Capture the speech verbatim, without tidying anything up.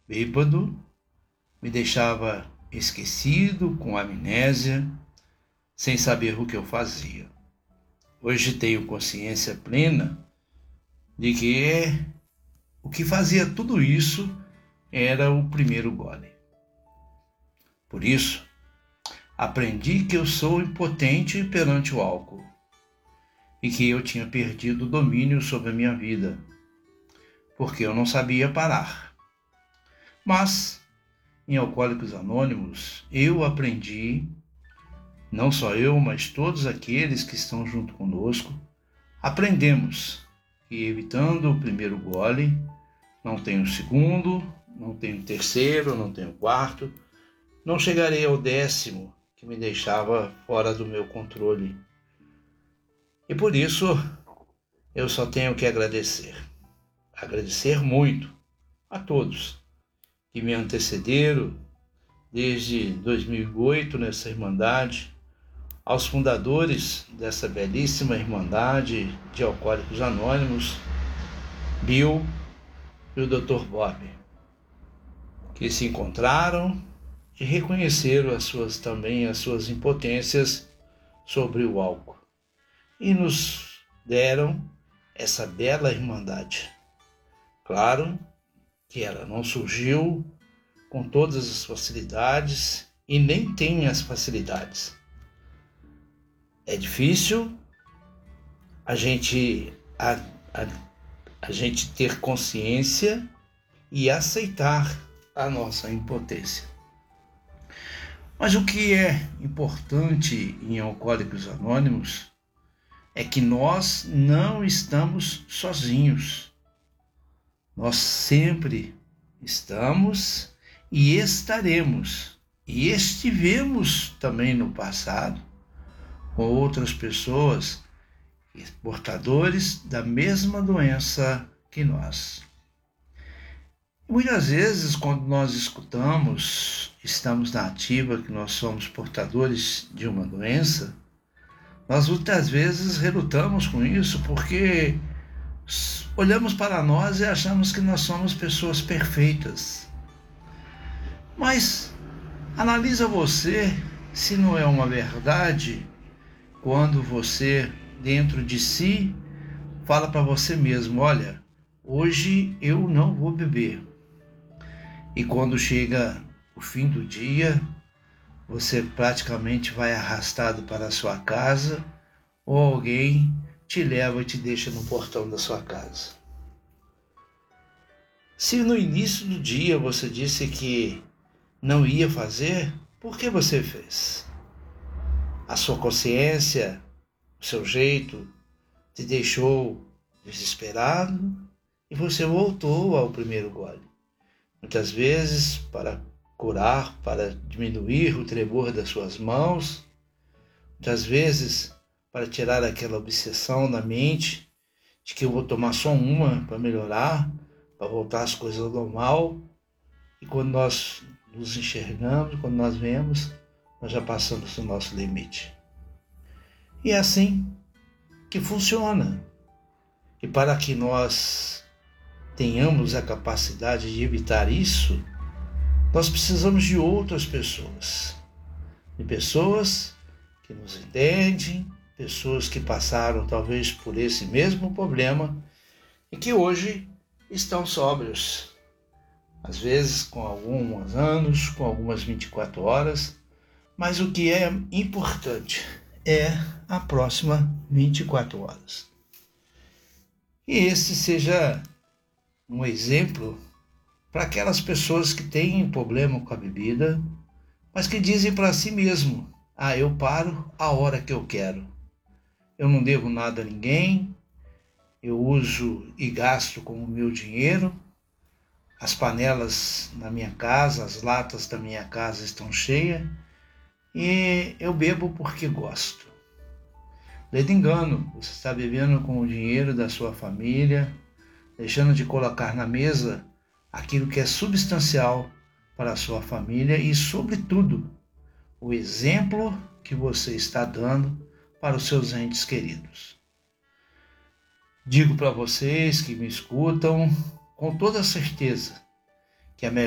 bêbado, me deixava esquecido, com amnésia, sem saber o que eu fazia. Hoje tenho consciência plena de que o que fazia tudo isso era o primeiro gole. Por isso, aprendi que eu sou impotente perante o álcool e que eu tinha perdido o domínio sobre a minha vida, porque eu não sabia parar. Mas, em Alcoólicos Anônimos, eu aprendi, não só eu, mas todos aqueles que estão junto conosco, aprendemos que evitando o primeiro gole, não tem o segundo, não tem o terceiro, não tem o quarto, não chegarei ao décimo, que me deixava fora do meu controle. E por isso, eu só tenho que agradecer. Agradecer muito a todos que me antecederam desde dois mil e oito nessa Irmandade, aos fundadores dessa belíssima Irmandade de Alcoólicos Anônimos, Bill e o doutor Bob, que se encontraram e reconheceram as suas, também as suas impotências sobre o álcool e nos deram essa bela Irmandade. Claro que ela não surgiu com todas as facilidades e nem tem as facilidades. É difícil a gente, a, a, a gente ter consciência e aceitar a nossa impotência. Mas o que é importante em Alcoólicos Anônimos é que nós não estamos sozinhos. Nós sempre estamos e estaremos, e estivemos também no passado, com outras pessoas portadores da mesma doença que nós. Muitas vezes, quando nós escutamos, estamos na ativa, que nós somos portadores de uma doença, nós muitas vezes relutamos com isso, porque olhamos para nós e achamos que nós somos pessoas perfeitas. Mas analisa você se não é uma verdade quando você, dentro de si, fala para você mesmo: olha, hoje eu não vou beber. E quando chega o fim do dia, você praticamente vai arrastado para a sua casa ou alguém te leva e te deixa no portão da sua casa. Se no início do dia você disse que não ia fazer, por que você fez? A sua consciência, o seu jeito, te deixou desesperado e você voltou ao primeiro gole. Muitas vezes para curar, para diminuir o tremor das suas mãos, muitas vezes para tirar aquela obsessão na mente de que eu vou tomar só uma para melhorar, para voltar as coisas ao normal. E quando nós nos enxergamos, quando nós vemos, nós já passamos do nosso limite. E é assim que funciona. E para que nós tenhamos a capacidade de evitar isso, nós precisamos de outras pessoas. De pessoas que nos entendem, pessoas que passaram talvez por esse mesmo problema e que hoje estão sóbrios. Às vezes com alguns anos, com algumas vinte e quatro horas, mas o que é importante é a próxima vinte e quatro horas. E esse seja um exemplo para aquelas pessoas que têm problema com a bebida, mas que dizem para si mesmo: ah, eu paro a hora que eu quero. Eu não devo nada a ninguém, eu uso e gasto com o meu dinheiro, as panelas na minha casa, as latas da minha casa estão cheias e eu bebo porque gosto. Ledo engano, você está bebendo com o dinheiro da sua família, deixando de colocar na mesa aquilo que é substancial para a sua família e, sobretudo, o exemplo que você está dando para os seus entes queridos. Digo para vocês que me escutam com toda certeza que a melhor